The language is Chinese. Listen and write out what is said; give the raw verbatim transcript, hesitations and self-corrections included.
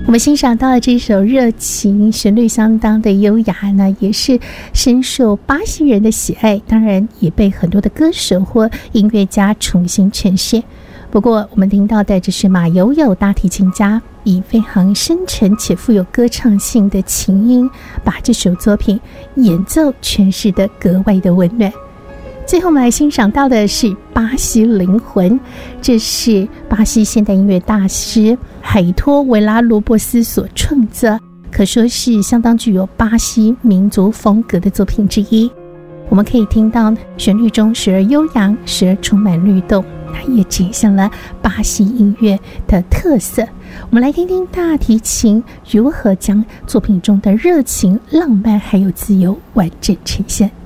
我们欣赏到的这首热情，旋律相当的优雅呢，也是深受巴西人的喜爱，当然也被很多的歌手或音乐家重新诠释。不过我们听到的这是马友友大提琴家以非常深沉且富有歌唱性的琴音，把这首作品演奏诠释得格外的温暖。最后我们来欣赏到的是巴西灵魂，这是巴西现代音乐大师海托维拉罗伯斯所创作，可说是相当具有巴西民族风格的作品之一。我们可以听到旋律中时而悠扬，时而充满律动，它也体现了巴西音乐的特色。我们来听听大提琴如何将作品中的热情、浪漫还有自由完整呈现。